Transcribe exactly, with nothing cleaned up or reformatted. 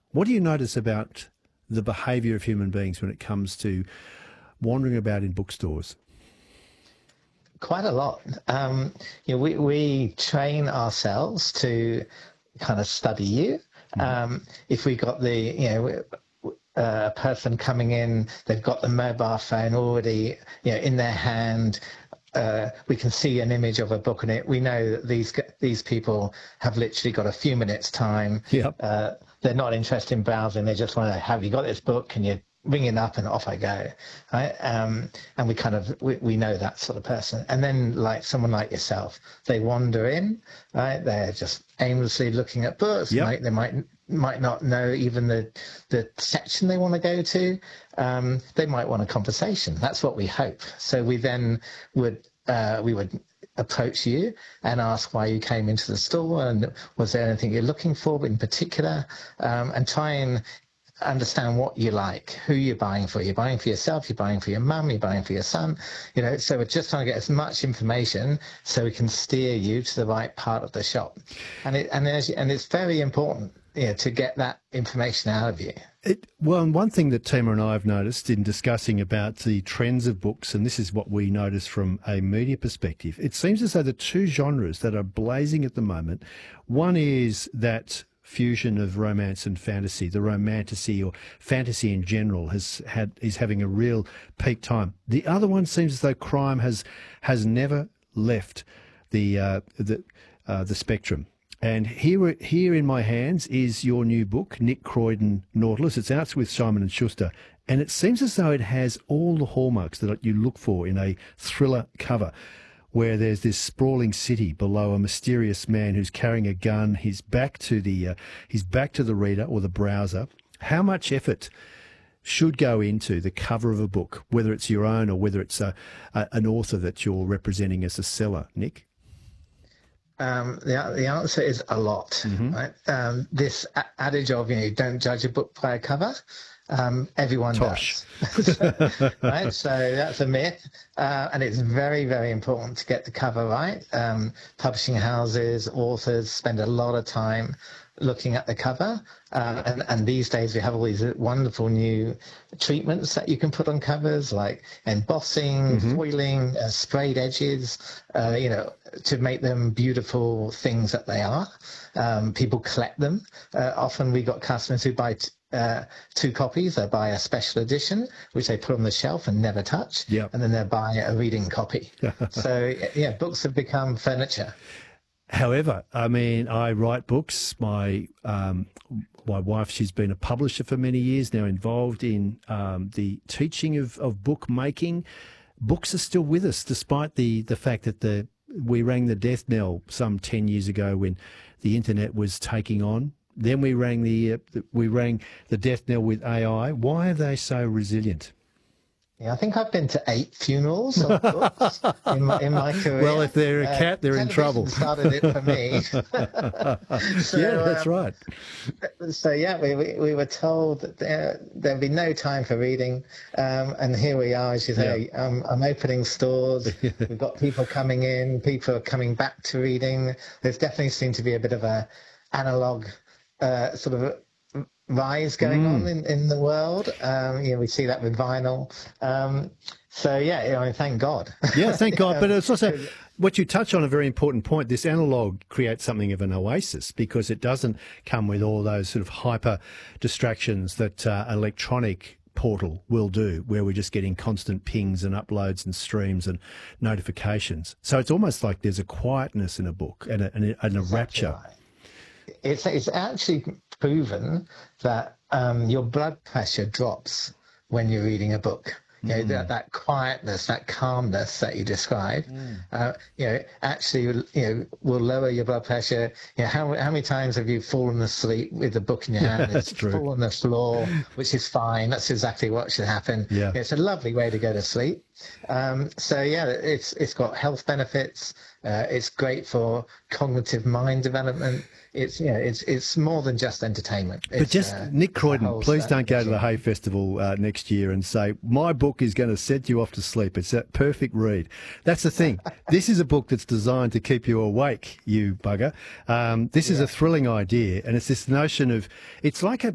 What do you notice about the behaviour of human beings when it comes to wandering about in bookstores? Quite a lot. Um, you know, we, we train ourselves to kind of study you. Um, if we got the, you know, a person coming in, they've got the mobile phone already, you know, in their hand. Uh, we can see an image of a book in it. We know that these these people have literally got a few minutes time. Yep. Uh, they're not interested in browsing. They just want to, have you got this book? Can you ring it up? And off I go. Right? Um, and we kind of, we, we know that sort of person. And then like someone like yourself, they wander in, right? They're just aimlessly looking at books. Yep. Right? They might might not know even the the section they want to go to. Um, they might want a conversation. That's what we hope. So we then would uh, we would approach you and ask why you came into the store and was there anything you're looking for in particular, um, and try and understand what you like, who you're buying for. You're buying for yourself, you're buying for your mum, you're buying for your son, you know, so we're just trying to get as much information so we can steer you to the right part of the shop. And it and, there's, and it's very important, you know, to get that information out of you. It, well, and one thing that Tima and I have noticed in discussing about the trends of books, and this is what we notice from a media perspective, it seems as though the two genres that are blazing at the moment, one is that fusion of romance and fantasy. The romantasy or fantasy in general has had is having a real peak time. The other one seems as though crime has has never left the uh, the uh, the spectrum. And here here in my hands is your new book, Nick Croydon Nautilus. It's out with Simon and Schuster, and it seems as though it has all the hallmarks that you look for in a thriller cover, where there's this sprawling city below a mysterious man who's carrying a gun. He's back to the uh, he's back to the reader or the browser. How much effort should go into the cover of a book, whether it's your own or whether it's a, a, an author that you're representing as a seller, Nick? Um, the the answer is a lot. Mm-hmm. Right? Um, this a- adage of, you know, don't judge a book by a cover. Um, everyone Tosh. does, right? So that's a myth, uh, and it's very, very important to get the cover right. Um, publishing houses, authors spend a lot of time looking at the cover, uh, and, and these days we have all these wonderful new treatments that you can put on covers, like embossing, mm-hmm. foiling, uh, sprayed edges, uh, you know, to make them beautiful things that they are. Um, people collect them. Uh, often we got customers who buy t- uh, two copies. They buy a special edition, which they put on the shelf and never touch, yep. and then they buy a reading copy. So yeah, books have become furniture. However, I mean, I write books. My um, my wife, she's been a publisher for many years now, involved in um, the teaching of, of book making. Books are still with us, despite the, the fact that the we rang the death knell some ten years ago when the internet was taking on. Then we rang the, uh, we rang the death knell with A I. Why are they so resilient? Yeah, I think I've been to eight funerals of books in my, in my career. Well, if they're a uh, cat, they're in trouble. Started it for me. so, yeah, that's um, right. So yeah, we, we we were told that there there'd be no time for reading, um, and here we are. As you say, yeah. um, I'm opening stores. We've got people coming in. People are coming back to reading. There's definitely seemed to be a bit of a analog uh, sort of rise going mm. on in, in the world. Um, you know, we see that with vinyl. Um, so yeah, I mean, thank God. Yeah, thank God. But it's also what you touch on a very important point. This analog creates something of an oasis because it doesn't come with all those sort of hyper distractions that uh, electronic portal will do, where we're just getting constant pings and uploads and streams and notifications. So it's almost like there's a quietness in a book and a, and a, and a exactly rapture. Right. It's it's actually proven that um, your blood pressure drops when you're reading a book. You know, mm. that, that quietness, that calmness that you describe, mm. uh, you know, actually, you know, will lower your blood pressure. You know, how how many times have you fallen asleep with a book in your hand? Yeah, that's it's true. Fall on the floor, which is fine. That's exactly what should happen. Yeah. It's a lovely way to go to sleep. Um, so yeah, it's it's got health benefits. Uh, it's great for cognitive mind development. It's you know, it's it's more than just entertainment. It's, but just uh, Nick Croydon, please don't go to the Hay Festival uh, next year and say my book is going to set you off to sleep. It's a perfect read. That's the thing. This is a book that's designed to keep you awake, you bugger. Um, this yeah. is a thrilling idea, and it's this notion of it's like a